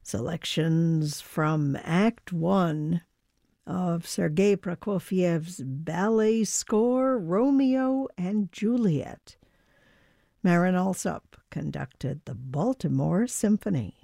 Selections from Act One of Sergei Prokofiev's ballet score Romeo and Juliet. Marin Alsop conducted the Baltimore Symphony.